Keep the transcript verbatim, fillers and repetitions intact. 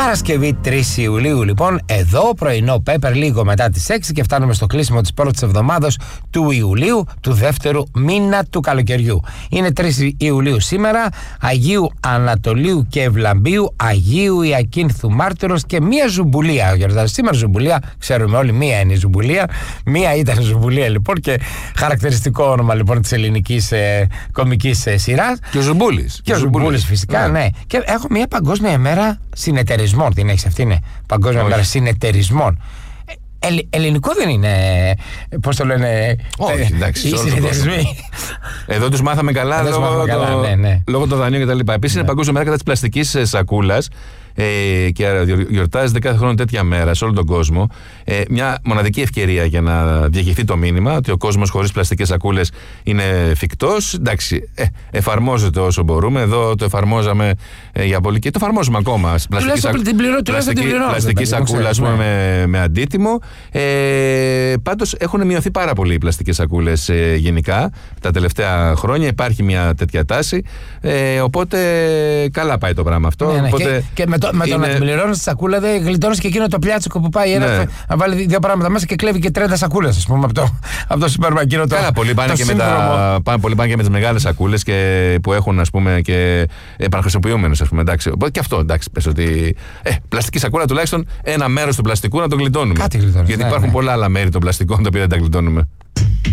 Παρασκευή τρεις Ιουλίου, λοιπόν, εδώ πρωινό Πέπερ λίγο μετά τις έξι και φτάνουμε στο κλείσιμο της πρώτης εβδομάδας του Ιουλίου, του δεύτερου μήνα του καλοκαιριού. Είναι τρεις Ιουλίου σήμερα, Αγίου Ανατολίου και Ευλαμπίου, Αγίου Ιακίνθου Μάρτυρος και μία ζουμπουλία. Γιορτάζει σήμερα ζουμπουλία, ξέρουμε όλοι, μία είναι η ζουμπουλία. Μία ήταν ζουμπουλία, λοιπόν, και χαρακτηριστικό όνομα, λοιπόν, της ελληνικής ε, κομικής ε, σειράς. Και ο Ζουμπούλης. Και ο Ζουμπούλης, φυσικά, ναι. ναι. Και έχω μία παγκόσμια ημέρα συνεταιρισμών. Την έχεις αυτή, είναι παγκόσμια ημέρα συνεταιρισμών. Ε, ελληνικό δεν είναι, πώς το λένε, όχι, εντάξει, οι συνεταιρισμοί. Εδώ τους μάθαμε καλά λόγω, μάθαμε το, καλά, ναι, ναι. λόγω των δανείων κτλ. Επίσης ναι. είναι παγκόσμια μέρα κατά της πλαστικής σακούλας. Ε, και γιορτάζεται κάθε χρόνο τέτοια μέρα σε όλο τον κόσμο. Ε, μια μοναδική ευκαιρία για να διαχειριστεί το μήνυμα ότι ο κόσμος χωρίς πλαστικές σακούλες είναι εφικτός. Εντάξει, ε, εφαρμόζεται όσο μπορούμε. Εδώ το εφαρμόζαμε ε, για πολύ και το εφαρμόζουμε ακόμα. Πλαστική, σακ... την πληρώ, πλαστική, πλαστική σακούλα, ας πούμε, με, με αντίτιμο. Ε, πάντως έχουν μειωθεί πάρα πολύ οι πλαστικές σακούλες ε, γενικά τα τελευταία χρόνια. Υπάρχει μια τέτοια τάση. Ε, οπότε καλά πάει το πράγμα αυτό. Ναι, ναι, οπότε, και, και με το, με είναι... το να την πληρώνεις τη σακούλα, δεν γλιτώνεις και εκείνο το πλιάτσικο που πάει. Ναι. Ένα, να βάλει δύο πράγματα μέσα και κλέβει και τριάντα σακούλες, ας πούμε, από το, από το σούπερ μάρκετ. Καλά, πολλοί πάνε, και με τα, πάνε, πολλοί πάνε και με τις μεγάλες σακούλες και, που έχουν, ας πούμε, και επαναχρησιμοποιούμενες, ας πούμε. Εντάξει. Και αυτό, εντάξει, πες ότι. Ε, πλαστική σακούλα τουλάχιστον ένα μέρος του πλαστικού να το γλιτώνουμε. Κάτι γλιτώνεις. Γιατί ναι, υπάρχουν ναι. πολλά άλλα μέρη των πλαστικών τα οποία δεν τα γλιτώνουμε.